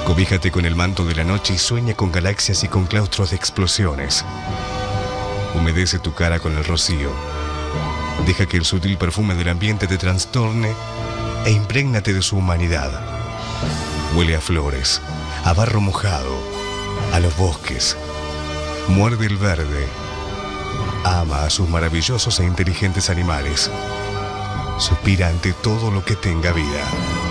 Cobíjate con el manto de la noche y sueña con galaxias y con claustros de explosiones. Humedece tu cara con el rocío. Deja que el sutil perfume del ambiente te trastorne e imprégnate de su humanidad. Huele a flores, a barro mojado, a los bosques. Muerde el verde. Ama a sus maravillosos e inteligentes animales. Suspira ante todo lo que tenga vida.